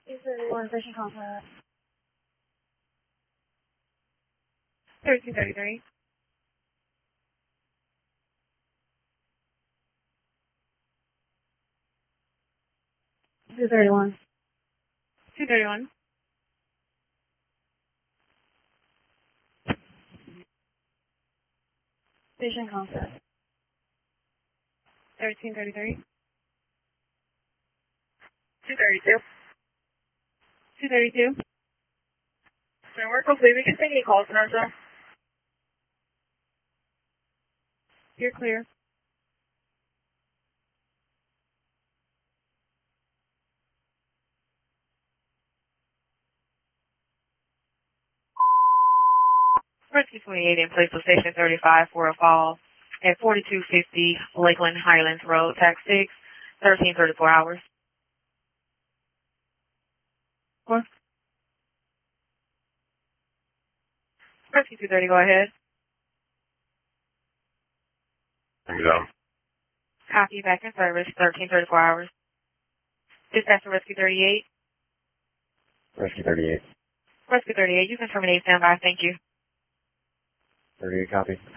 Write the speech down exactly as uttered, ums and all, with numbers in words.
Is there one fishing contact? thirteen thirty-three. two thirty-one. two thirty-one. Fishing contact. thirteen thirty-three. two thirty-two. two thirty-two. So we're complete. We can take any calls now, sir. You're clear. Rescue twenty-eight in place of Station thirty-five for a fall at forty-two fifty Lakeland Highlands Road, Tax six, thirteen thirty-four hours. What? Rescue two thirty, go ahead. Yeah. Copy, back in service, thirteen thirty-four hours. Dispatcher Rescue thirty-eight. Rescue thirty-eight. Rescue thirty-eight, you can terminate standby, thank you. thirty-eight copy.